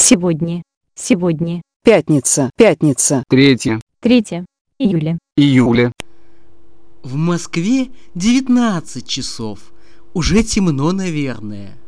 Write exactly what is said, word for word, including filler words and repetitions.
Сегодня. Сегодня. Пятница. Пятница. Третье. третье июля. Июля. В Москве девятнадцать часов. Уже темно, наверное.